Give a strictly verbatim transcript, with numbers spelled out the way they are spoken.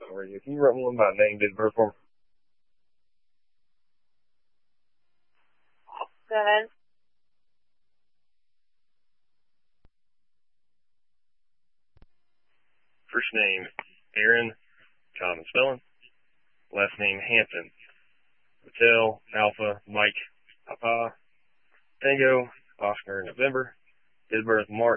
for you. Can you run one by name, date of birth for me? Go ahead. First name, Aaron, common spelling. Last name, Hampton. Hotel, Alpha, Mike, Papa, Tango, Oscar, November. Date of birth, March